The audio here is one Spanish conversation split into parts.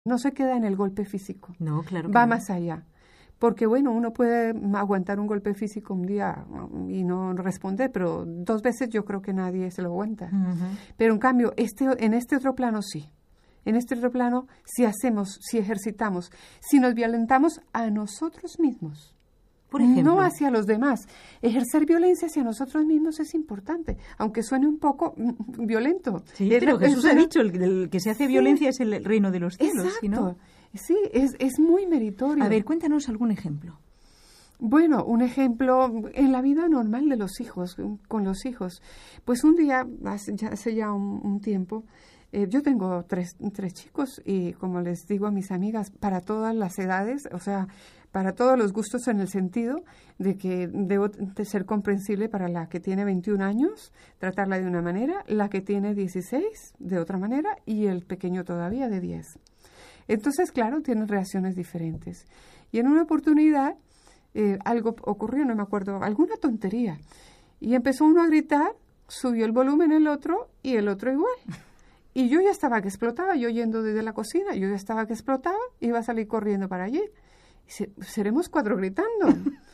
No se queda en el golpe físico. No, claro que va no. más allá. Porque, bueno, uno puede aguantar un golpe físico un día y no responder, pero 2 veces yo creo que nadie se lo aguanta. Uh-huh. Pero, en cambio, en este otro plano sí. En este otro plano, si hacemos, si ejercitamos, si nos violentamos a nosotros mismos, por ejemplo, no hacia los demás. Ejercer violencia hacia nosotros mismos es importante, aunque suene un poco violento. Sí, pero Jesús ha dicho, el que se hace violencia es el reino de los cielos. Exacto. ¿Sí, no? Sí, es muy meritorio. A ver, cuéntanos algún ejemplo. Bueno, un ejemplo en la vida normal de los hijos, con los hijos. Pues un día, hace ya un tiempo, yo tengo tres chicos y, como les digo a mis amigas, para todas las edades, o sea, para todos los gustos, en el sentido de que debo de ser comprensible para la que tiene 21 años, tratarla de una manera, la que tiene 16 de otra manera y el pequeño todavía de 10. Entonces, claro, tienen reacciones diferentes. Y en una oportunidad algo ocurrió, no me acuerdo, alguna tontería. Y empezó uno a gritar, subió el volumen el otro y el otro igual. Y yo ya estaba que explotaba, yo yendo desde la cocina, yo ya estaba que explotaba, iba a salir corriendo para allí. Y seremos 4 gritando.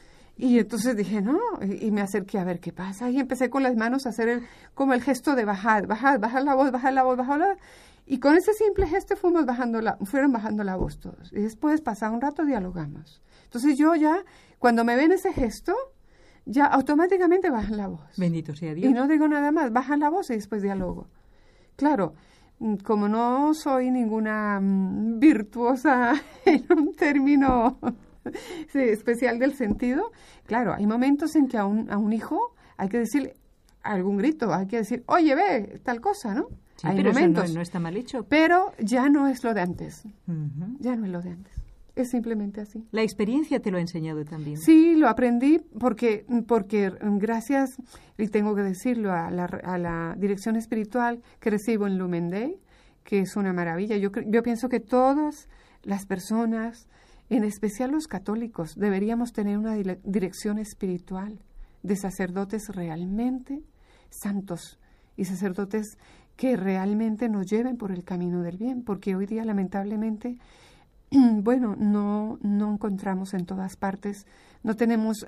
Y entonces dije, no, y me acerqué a ver qué pasa. Y empecé con las manos a hacer como el gesto de bajar la voz, bajar la voz, bajar la voz. Y con ese simple gesto fueron bajando la voz todos. Y después, pasado un rato, dialogamos. Entonces yo ya, cuando me ven ese gesto, ya automáticamente bajan la voz. Bendito sea Dios. Y no digo nada más, bajan la voz y después dialogo. Claro, como no soy ninguna virtuosa en un término sí, especial del sentido, claro, hay momentos en que a un hijo hay que decirle algún grito, hay que decir, oye, ve, tal cosa, ¿no? Sí, hay pero momentos, eso no está mal hecho. Pero ya no es lo de antes. Uh-huh. Ya no es lo de antes. Es simplemente así. La experiencia te lo ha enseñado también. Sí, lo aprendí porque gracias, y tengo que decirlo, a la dirección espiritual que recibo en Lumen Day, que es una maravilla. Yo pienso que todas las personas, en especial los católicos, deberíamos tener una dirección espiritual de sacerdotes realmente santos y sacerdotes que realmente nos lleven por el camino del bien, porque hoy día, lamentablemente, bueno, no encontramos en todas partes, no tenemos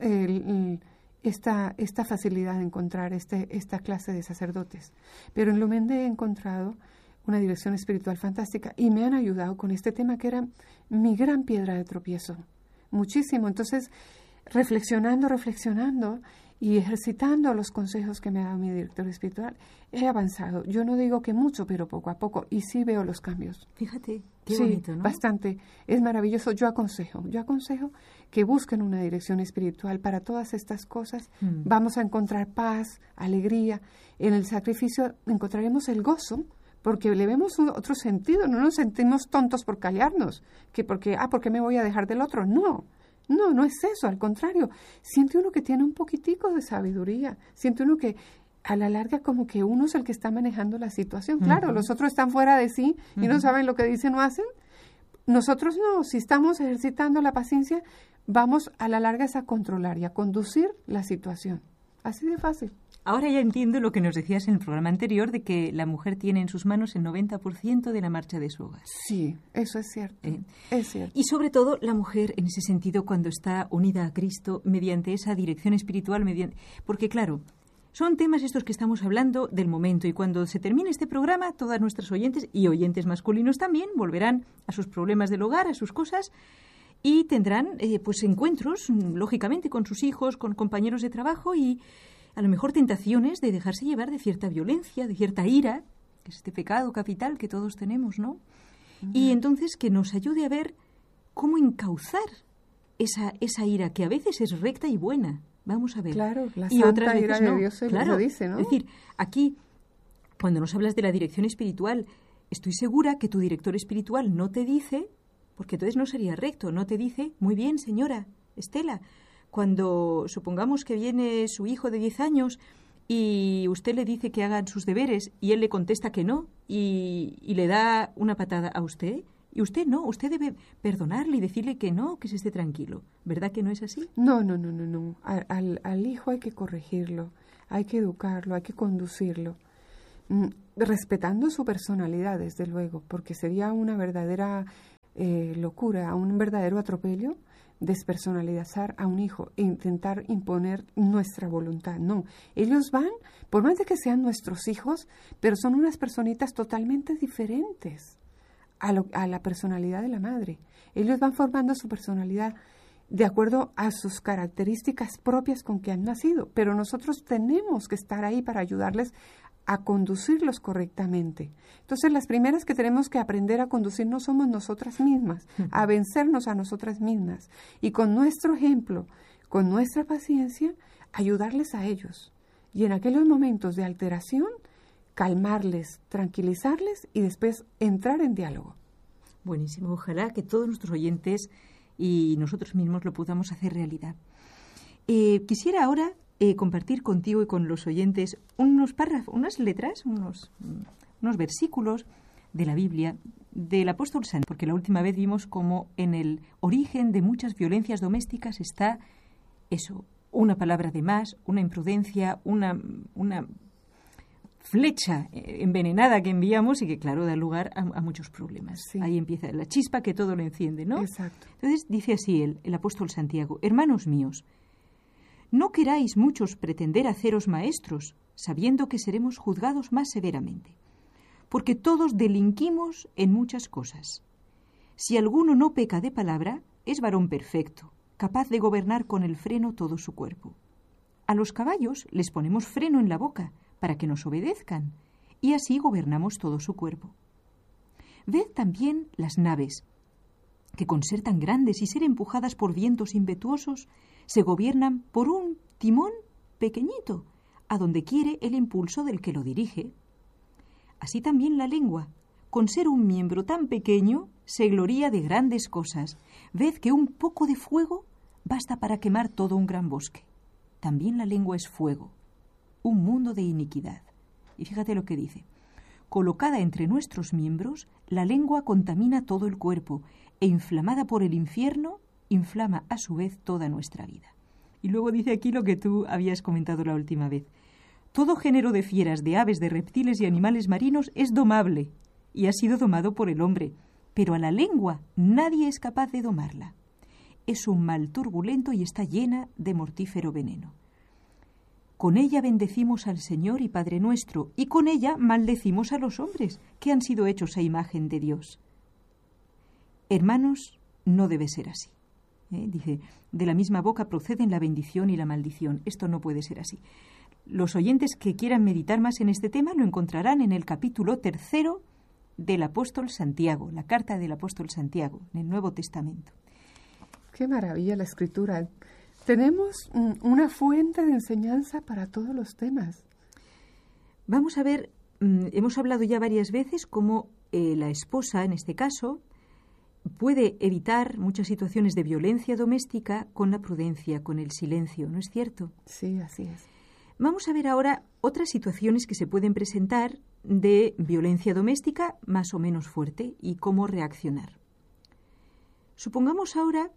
esta facilidad de encontrar esta clase de sacerdotes. Pero en Lumen Day he encontrado una dirección espiritual fantástica y me han ayudado con este tema que era mi gran piedra de tropiezo, muchísimo. Entonces, reflexionando y ejercitando los consejos que me ha dado mi director espiritual, he avanzado. Yo no digo que mucho, pero poco a poco, y sí veo los cambios. Fíjate, qué sí, bonito, ¿no? Bastante. Es maravilloso. Yo aconsejo que busquen una dirección espiritual para todas estas cosas. Vamos a encontrar paz, alegría. En el sacrificio encontraremos el gozo, porque le vemos otro sentido. No nos sentimos tontos por callarnos, porque me voy a dejar del otro. No es eso, al contrario. Siente uno que tiene un poquitico de sabiduría. Siente uno que a la larga como que uno es el que está manejando la situación. Claro, los otros están fuera de sí y no saben lo que dicen o hacen. Nosotros no, si estamos ejercitando la paciencia, vamos a la larga a controlar y a conducir la situación. Así de fácil. Ahora ya entiendo lo que nos decías en el programa anterior, de que la mujer tiene en sus manos el 90% de la marcha de su hogar. Sí, eso es cierto. Es cierto. Y sobre todo la mujer, en ese sentido, cuando está unida a Cristo mediante esa dirección espiritual, porque claro, son temas estos que estamos hablando del momento, y cuando se termine este programa, todas nuestras oyentes, y oyentes masculinos también, volverán a sus problemas del hogar, a sus cosas, y tendrán pues encuentros, lógicamente, con sus hijos, con compañeros de trabajo, y a lo mejor tentaciones de dejarse llevar de cierta violencia, de cierta ira, que es este pecado capital que todos tenemos, ¿no? Y entonces que nos ayude a ver cómo encauzar esa ira, que a veces es recta y buena. Vamos a ver. Claro, la y santa otras ira veces de no. Dios Claro. lo dice, ¿no? Es decir, aquí, cuando nos hablas de la dirección espiritual, estoy segura que tu director espiritual no te dice, porque entonces no sería recto, no te dice, muy bien, señora Estela, cuando supongamos que viene su hijo de 10 años y usted le dice que hagan sus deberes y él le contesta que no y le da una patada a usted, y usted no, usted debe perdonarle y decirle que no, que se esté tranquilo. ¿Verdad que no es así? No. Al hijo hay que corregirlo, hay que educarlo, hay que conducirlo. respetando su personalidad, desde luego, porque sería una verdadera locura, un verdadero atropello despersonalizar a un hijo e intentar imponer nuestra voluntad. No, ellos van, por más de que sean nuestros hijos, pero son unas personitas totalmente diferentes a la personalidad de la madre. Ellos van formando su personalidad de acuerdo a sus características propias con que han nacido, pero nosotros tenemos que estar ahí para ayudarles a conducirlos correctamente. Entonces, las primeras que tenemos que aprender a conducirnos somos nosotras mismas, a vencernos a nosotras mismas y con nuestro ejemplo, con nuestra paciencia, ayudarles a ellos. Y en aquellos momentos de alteración, calmarles, tranquilizarles y después entrar en diálogo. Buenísimo. Ojalá que todos nuestros oyentes y nosotros mismos lo podamos hacer realidad. Quisiera ahora compartir contigo y con los oyentes unos párrafos, unas letras, unos versículos de la Biblia del apóstol Santiago, porque la última vez vimos cómo en el origen de muchas violencias domésticas está eso, una palabra de más, una imprudencia, una flecha envenenada que enviamos y que, claro, da lugar a muchos problemas. Sí. Ahí empieza la chispa que todo lo enciende, ¿no? Exacto. Entonces dice así el apóstol Santiago: hermanos míos, no queráis muchos pretender haceros maestros, sabiendo que seremos juzgados más severamente, porque todos delinquimos en muchas cosas. Si alguno no peca de palabra, es varón perfecto, capaz de gobernar con el freno todo su cuerpo. A los caballos les ponemos freno en la boca, para que nos obedezcan, y así gobernamos todo su cuerpo. Ved también las naves, que con ser tan grandes y ser empujadas por vientos impetuosos, se gobiernan por un timón pequeñito, a donde quiere el impulso del que lo dirige. Así también la lengua, con ser un miembro tan pequeño, se gloría de grandes cosas. Ved que un poco de fuego basta para quemar todo un gran bosque. También la lengua es fuego, un mundo de iniquidad. Y fíjate lo que dice: colocada entre nuestros miembros, la lengua contamina todo el cuerpo, e inflamada por el infierno, inflama a su vez toda nuestra vida. Y luego dice aquí lo que tú habías comentado la última vez: todo género de fieras, de aves, de reptiles y animales marinos es domable, y ha sido domado por el hombre, pero a la lengua nadie es capaz de domarla. Es un mal turbulento y está llena de mortífero veneno. Con ella bendecimos al Señor y Padre nuestro, y con ella maldecimos a los hombres, que han sido hechos a imagen de Dios. Hermanos, no debe ser así. Dice, de la misma boca proceden la bendición y la maldición. Esto no puede ser así. Los oyentes que quieran meditar más en este tema lo encontrarán en el capítulo 3 del apóstol Santiago, la carta del apóstol Santiago, en el Nuevo Testamento. Qué maravilla la Escritura. Tenemos una fuente de enseñanza para todos los temas. Vamos a ver, hemos hablado ya varias veces cómo la esposa, en este caso, puede evitar muchas situaciones de violencia doméstica con la prudencia, con el silencio, ¿no es cierto? Sí, así es. Vamos a ver ahora otras situaciones que se pueden presentar de violencia doméstica más o menos fuerte y cómo reaccionar. Supongamos ahora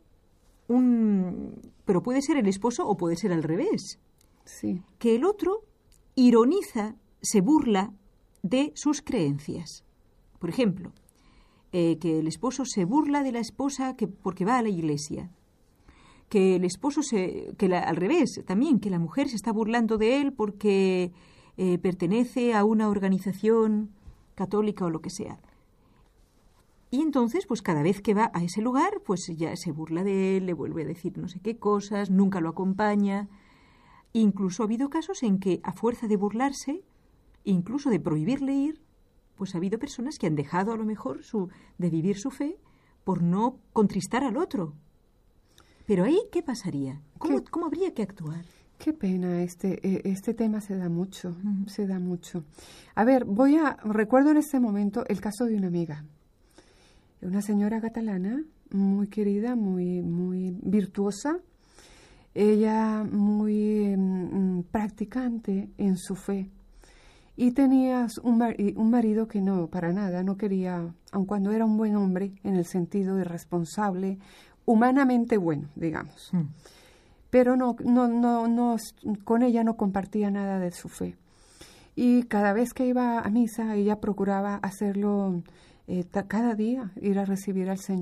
pero puede ser el esposo o puede ser al revés. Sí. Que el otro ironiza, se burla de sus creencias. Por ejemplo, que el esposo se burla de la esposa porque va a la iglesia. Que el esposo al revés, también, que la mujer se está burlando de él porque pertenece a una organización católica o lo que sea. Y entonces, pues cada vez que va a ese lugar, pues ya se burla de él, le vuelve a decir no sé qué cosas, nunca lo acompaña. Incluso ha habido casos en que, a fuerza de burlarse, incluso de prohibirle ir, pues ha habido personas que han dejado a lo mejor de vivir su fe por no contristar al otro. Pero ahí, ¿qué pasaría? ¿Cómo habría que actuar? Qué pena, este tema se da mucho, se da mucho. A ver, recuerdo en este momento el caso de una amiga. Una señora catalana, muy querida, muy, muy virtuosa, ella muy practicante en su fe. Y tenía un marido que no, para nada, no quería, aun cuando era un buen hombre, en el sentido de responsable, humanamente bueno, digamos. Pero no, con ella no compartía nada de su fe. Y cada vez que iba a misa, ella procuraba hacerlo cada día, ir a recibir al Señor.